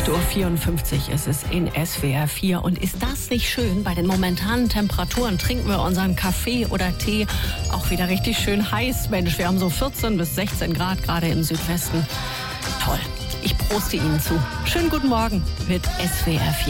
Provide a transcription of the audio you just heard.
8:54 Uhr ist es in SWR 4. Und ist das nicht schön? Bei den momentanen Temperaturen trinken wir unseren Kaffee oder Tee auch wieder richtig schön heiß. Mensch, wir haben so 14 bis 16 Grad gerade im Südwesten. Toll. Ich proste Ihnen zu. Schönen guten Morgen mit SWR 4.